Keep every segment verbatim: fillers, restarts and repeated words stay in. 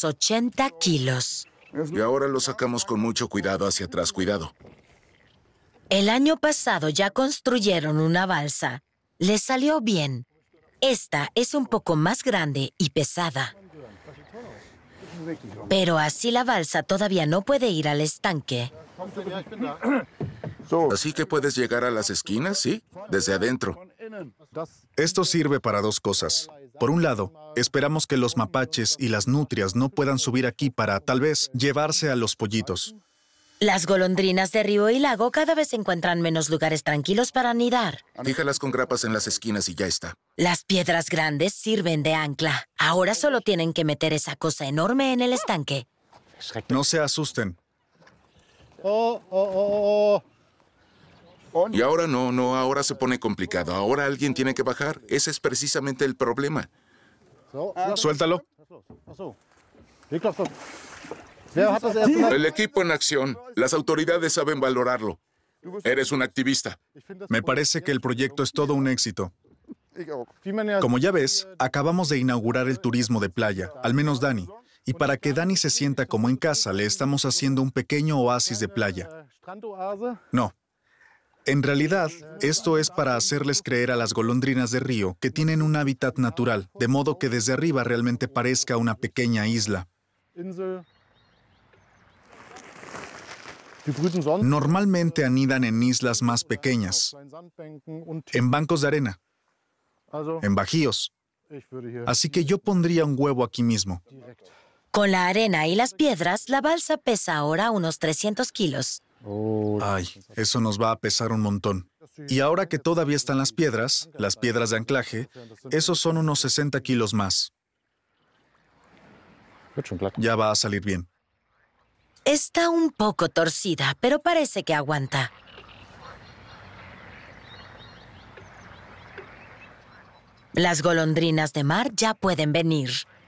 unos ochenta kilos. Y ahora lo sacamos con mucho cuidado hacia atrás. Cuidado. El año pasado ya construyeron una balsa. Les salió bien. Esta es un poco más grande y pesada. Pero así la balsa todavía no puede ir al estanque. Así que puedes llegar a las esquinas, ¿sí? Desde adentro. Esto sirve para dos cosas. Por un lado, esperamos que los mapaches y las nutrias no puedan subir aquí para, tal vez, llevarse a los pollitos. Las golondrinas de río y lago cada vez encuentran menos lugares tranquilos para anidar. Fíjalas con grapas en las esquinas y ya está. Las piedras grandes sirven de ancla. Ahora solo tienen que meter esa cosa enorme en el estanque. No se asusten. Oh, oh, oh, oh. Y ahora no, no, ahora se pone complicado. Ahora alguien tiene que bajar. Ese es precisamente el problema. Suéltalo. El equipo en acción. Las autoridades saben valorarlo. Eres un activista. Me parece que el proyecto es todo un éxito. Como ya ves, acabamos de inaugurar el turismo de playa, al menos Dani. Y para que Dani se sienta como en casa, le estamos haciendo un pequeño oasis de playa. No. En realidad, esto es para hacerles creer a las golondrinas de río que tienen un hábitat natural, de modo que desde arriba realmente parezca una pequeña isla. Normalmente anidan en islas más pequeñas, en bancos de arena, en bajíos. Así que yo pondría un huevo aquí mismo. Con la arena y las piedras, la balsa pesa ahora unos trescientos kilos. Ay, eso nos va a pesar un montón. Y ahora que todavía están las piedras, las piedras de anclaje, esos son unos sesenta kilos más. Ya va a salir bien. Está un poco torcida, pero parece que aguanta. Las golondrinas de mar ya pueden venir.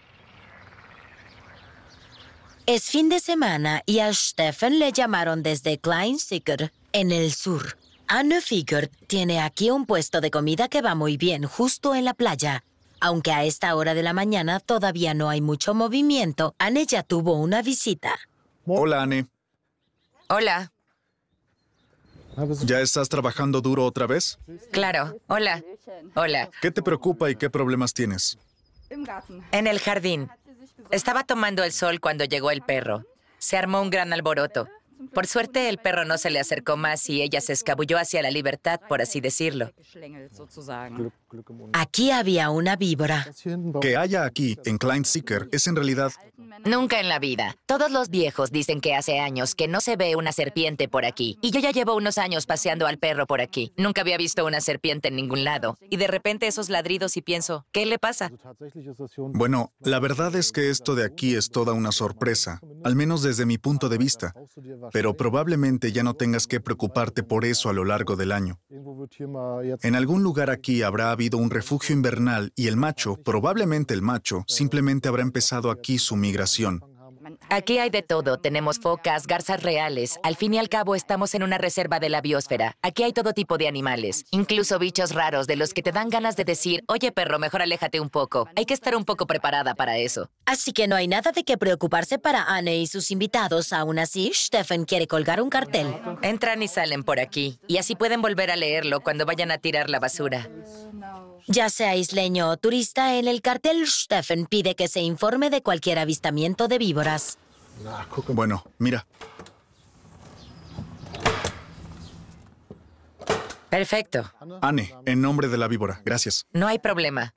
Es fin de semana y a Stefan le llamaron desde Klein-Sicker, en el sur. Anne Fickert tiene aquí un puesto de comida que va muy bien, justo en la playa. Aunque a esta hora de la mañana todavía no hay mucho movimiento, Anne ya tuvo una visita. Hola, Anne. Hola. ¿Ya estás trabajando duro otra vez? Claro. Hola. Hola. ¿Qué te preocupa y qué problemas tienes? En el jardín. Estaba tomando el sol cuando llegó el perro. Se armó un gran alboroto. Por suerte, el perro no se le acercó más y ella se escabulló hacia la libertad, por así decirlo. Aquí había una víbora. Que haya aquí, en Klein-Sicker, es en realidad... Nunca en la vida. Todos los viejos dicen que hace años que no se ve una serpiente por aquí. Y yo ya llevo unos años paseando al perro por aquí. Nunca había visto una serpiente en ningún lado. Y de repente esos ladridos y pienso, ¿qué le pasa? Bueno, la verdad es que esto de aquí es toda una sorpresa, al menos desde mi punto de vista. Pero probablemente ya no tengas que preocuparte por eso a lo largo del año. En algún lugar aquí habrá habido un refugio invernal y el macho, probablemente el macho, simplemente habrá empezado aquí su migración. Aquí hay de todo. Tenemos focas, garzas reales. Al fin y al cabo, estamos en una reserva de la biosfera. Aquí hay todo tipo de animales, incluso bichos raros de los que te dan ganas de decir, oye, perro, mejor aléjate un poco. Hay que estar un poco preparada para eso. Así que no hay nada de qué preocuparse para Anne y sus invitados. Aún así, Stefan quiere colgar un cartel. Entran y salen por aquí, y así pueden volver a leerlo cuando vayan a tirar la basura. Ya sea isleño o turista, en el cartel Stefan pide que se informe de cualquier avistamiento de víboras. Bueno, mira. Perfecto. Anne, en nombre de la víbora, gracias. No hay problema.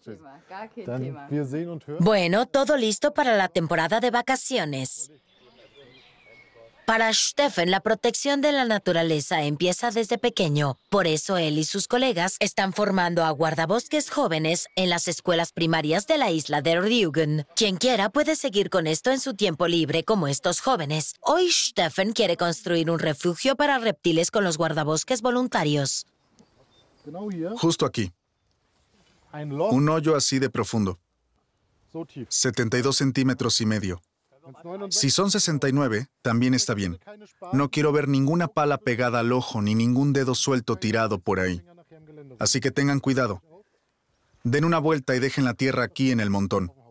Bueno, todo listo para la temporada de vacaciones. Para Stefan, la protección de la naturaleza empieza desde pequeño. Por eso él y sus colegas están formando a guardabosques jóvenes en las escuelas primarias de la isla de Rügen. Quien quiera puede seguir con esto en su tiempo libre como estos jóvenes. Hoy Stefan quiere construir un refugio para reptiles con los guardabosques voluntarios. Justo aquí. Un hoyo así de profundo. setenta y dos centímetros y medio. Si son sesenta y nueve, también está bien. No quiero ver ninguna pala pegada al ojo ni ningún dedo suelto tirado por ahí. Así que tengan cuidado. Den una vuelta y dejen la tierra aquí en el montón.